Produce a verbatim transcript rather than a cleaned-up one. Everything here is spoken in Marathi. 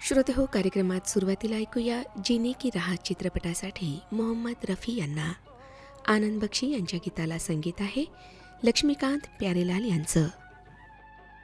श्रोते हो, कार्यक्रमात सुरुवातीला ऐकूया जीने की राह चित्रपटासाठी मोहम्मद रफी यांना. आनंद बक्षी यांच्या गीताला संगीत आहे लक्ष्मीकांत प्यारेलाल यांचं.